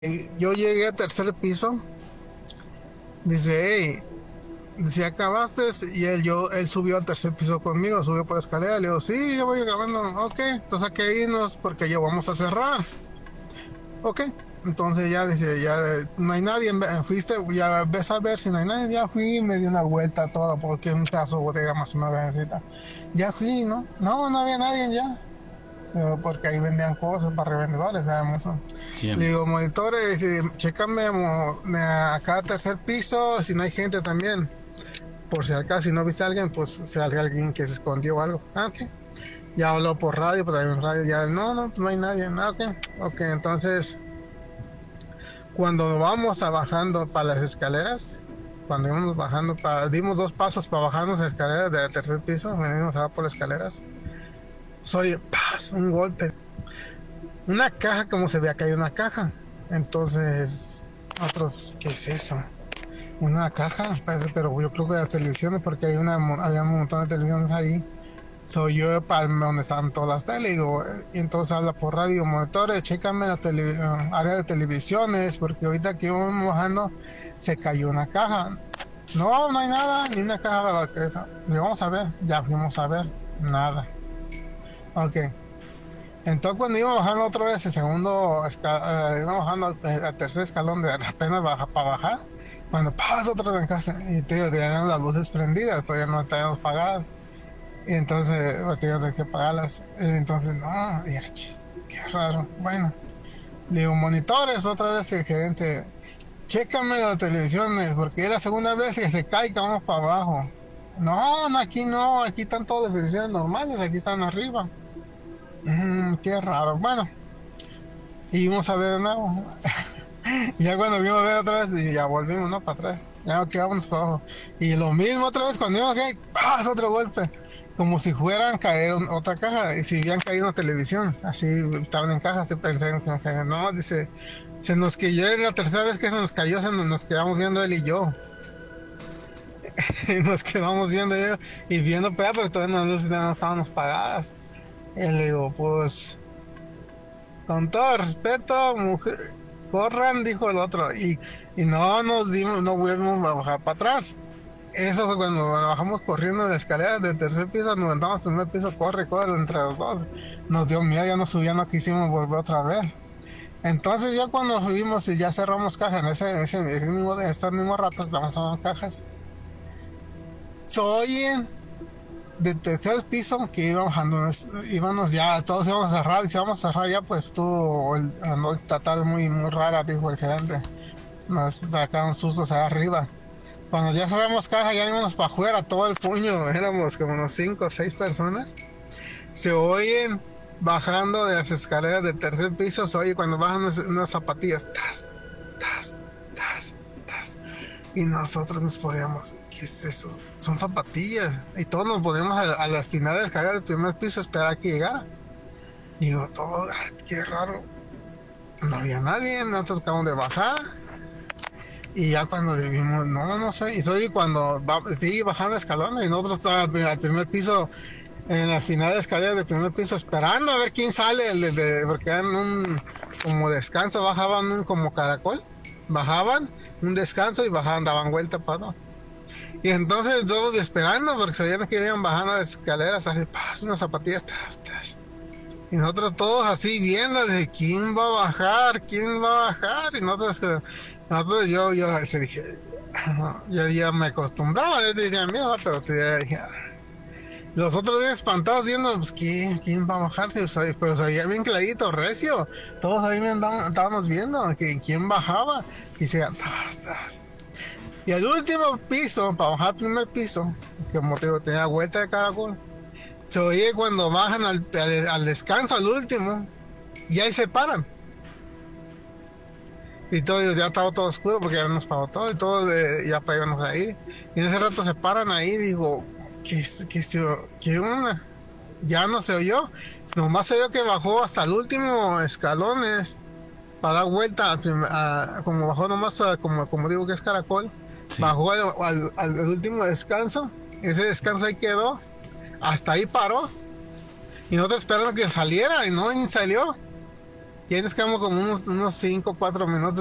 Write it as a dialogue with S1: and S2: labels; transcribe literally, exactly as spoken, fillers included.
S1: Y yo llegué al tercer piso, dice, hey, dice, ¿acabaste? Y él, yo, él subió al tercer piso conmigo, subió por la escalera, le digo, sí, yo voy acabando, ok, entonces hay que irnos porque ya vamos a cerrar, ok, entonces ya dice, ya eh, no hay nadie, ve- fuiste, ya ves a ver si no hay nadie, ya fui, me di una vuelta toda porque un pedazo de bodega más o menos grandecita, ya fui, ¿no? No, no había nadie ya. Digo, porque ahí vendían cosas para revendedores, sabemos. ¿No?
S2: Sí,
S1: Le
S2: amigo.
S1: digo, monitores, y chécame mo- a cada tercer piso si no hay gente también. Por si acaso, si no viste a alguien, pues si hay alguien que se escondió o algo. Ah, ok. Ya habló por radio, pues en radio ya, no, no, pues no hay nadie. Ah, ok. Ok, entonces, cuando vamos a bajando para las escaleras, cuando íbamos bajando, para, dimos dos pasos para bajarnos las escaleras del tercer piso, venimos a por las escaleras, soy, ¡paz! Un golpe. Una caja, como se veía que hay una caja. Entonces, otros, ¿qué es eso? Una caja, parece, pero yo creo que las televisiones, porque hay una, había un montón de televisiones ahí. Soy yo para donde están todas las tele, digo, y entonces habla por radio, monitores, chécame las tele, uh, área de televisiones, porque ahorita que íbamos bajando se cayó una caja. No, no hay nada, ni una caja de la cabeza. Y vamos a ver, ya fuimos a ver, nada. Ok, entonces cuando iba bajando otra vez el segundo, esca- eh, iba bajando al, eh, al tercer escalón de apenas baja para bajar, cuando pasa otra vez en casa y te digo, tenían las luces prendidas, todavía no teníamos apagadas, y entonces pues, teníamos que apagarlas, y entonces no, y, ah, chis, qué raro, bueno, digo, monitores, otra vez el gerente, chécame las televisiones, porque es la segunda vez que se cae que vamos para abajo. No, no, aquí no, aquí están todas las televisiones normales, aquí están arriba. Mm, qué raro, bueno. Y vimos a ver de nuevo. Y ya cuando vimos a ver otra vez, y ya volvimos, ¿no? Para atrás. Ya quedamos para abajo. Y lo mismo otra vez, cuando vimos que ¡paz! Otro golpe. Como si fueran a caer un- otra caja. Y si hubieran caído una televisión. Así estaban en caja, así pensé, pensé, no, dice, se nos cayó, en la tercera vez que se nos cayó, se nos, nos quedamos viendo él y yo. Y nos quedamos viendo yo y viendo, pero todavía las luces ya no estábamos pagadas. Y le digo, pues. Con todo respeto, mujer, corran, dijo el otro, y, y no nos dimos, no volvimos a bajar para atrás. Eso fue cuando bajamos corriendo de escaleras del tercer piso, nos levantamos al primer piso, corre, corre entre los dos. Nos dio miedo, ya no subía, no quisimos volver otra vez. Entonces ya cuando subimos y ya cerramos caja, en ese, en ese, en ese mismo, en estos mismos ratos, vamos a cajas. Soy de tercer piso que íbamos bajando, íbamos ya, todos íbamos a cerrar, y si vamos a cerrar ya, pues tú, el, no, estatal muy, muy rara, dijo el gerente, nos sacaron sustos allá arriba. Cuando ya cerramos caja, ya íbamos para afuera, todo el puño, éramos como unos cinco o seis personas, se oyen bajando de las escaleras del tercer piso, se oye cuando bajan unas, unas zapatillas, tas, tas, tas, tas. Y nosotros nos podíamos, ¿qué es eso? Son zapatillas. Y todos nos ponemos a, a la final de escalera del primer piso a esperar a que llegara. Y digo, todo, ay, qué raro. No había nadie, nosotros acabamos de bajar. Y ya cuando vimos, no, no sé. Y soy cuando va, sigue bajando escalones y nosotros estábamos al primer piso, en la final de escalera del primer piso, esperando a ver quién sale, el de, de- porque eran un como descanso, bajaban un como caracol, bajaban un descanso y bajaban, daban vuelta para. Y entonces todos esperando, porque sabían que iban bajando las escaleras, así, pas, unas zapatillas, tas, tas. Y nosotros todos así viendo de quién va a bajar, quién va a bajar. Y nosotros, que- nosotros yo, yo, se dije, yo ya me acostumbraba, yo decía, mira, pero te dije, "Ah". Los otros bien espantados viendo, pues, ¿quién, quién va a bajar? Sí, o sea, pero salía bien clarito, recio. Todos ahí me andaban- estábamos viendo que quién bajaba. Y se tas, tas. Y al último piso, para bajar al primer piso, que como te digo, tenía vuelta de caracol, se oye cuando bajan al, al, al descanso, al último, y ahí se paran. Y todo, ya estaba todo oscuro porque ya nos pagó todo y todo, de, ya para irnos a ir. Y en ese rato se paran ahí y digo, ¿qué, qué, qué onda? Ya no se oyó. Nomás se oyó que bajó hasta el último escalones para dar vuelta, al a, como bajó nomás, a, como, como digo que es caracol,
S2: Sí.
S1: bajó al, al, al último descanso, ese descanso ahí quedó, hasta ahí paró, y nosotros esperando que saliera, y no, ni salió. Y ahí nos quedamos como unos, unos cinco o cuatro minutos.